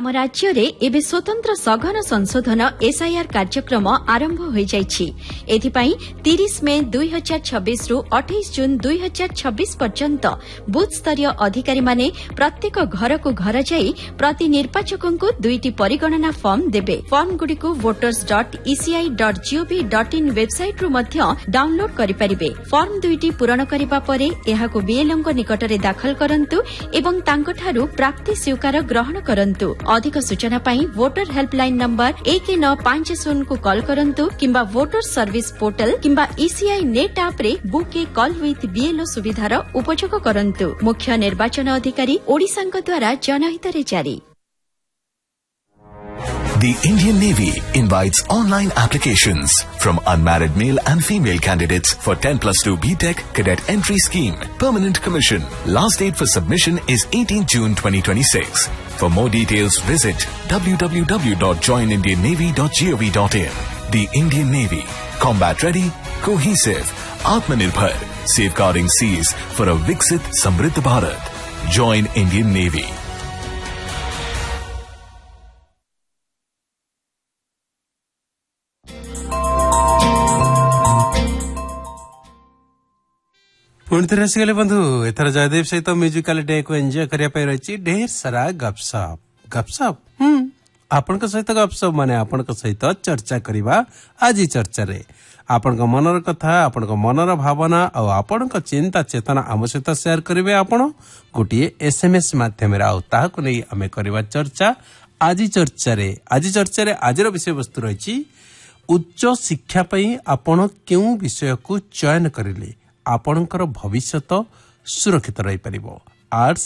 आम राज्य रे एबे स्वतंत्र सघन संशोधन एसआईआर कार्यक्रम आरंभ हो जाइछि। एथिपाई 30 मे 2026 रु 28 जून 2026 पर्यंत बूथ स्तरीय अधिकारी माने प्रत्येक घर को घर जाई प्रति निर्वाचकों को 2टी परिगणना फॉर्म देबे। फॉर्म गुडी को voters.eci.gov.in वेबसाइट रु मध्य डाउनलोड करि परिबे। फॉर्म 2टी पूरण करिबा परे एहाको बीएलओ को निकटरे दाखल करंतु एवं तांकठारु प्राप्ति स्वीकार ग्रहण करंतु। अधिक सूचना पाई वोटर हेल्पलाइन नंबर 1950 को कॉल करंतु किंबा वोटर सर्विस पोर्टल किंबा ईसीआई नेट ऐप रे book A call with BLO सुविधार उपयोग करंतु। मुख्य निर्वाचन अधिकारी ओडिशांक द्वारा जनहित रे जारी। The Indian Navy invites online applications from unmarried male and female candidates for 10+2 BTech Cadet Entry Scheme, Permanent Commission. Last date for submission is 18 June 2026. For more details, visit www.joinindiannavy.gov.in. The Indian Navy, combat ready, cohesive, Atmanirbhar, safeguarding seas for a Viksit Samriddh Bharat. Join Indian Navy. पुणी थे आसगले बंधु एथर जयदेव सहित musical day को enjoy करने रही ढेर सारा गपसप गपसप आपण सहित गपसप माने आपण सहित चर्चा करवा। आज चर्चा रे आपण मनर कथा आपण मनर भावना और आपण चिंता चेतना आम सहित शेयर करेंगे। आपण गोटे एसएमएस माध्यम नहीं आम करवा चर्चा। आज चर्चा रे आज विषय वस्तु रही उच्च शिक्षा आपण क्यों विषय को चयन करें आपणकर भविष्यत सुरक्षित रही पारिबो। आर्ट्स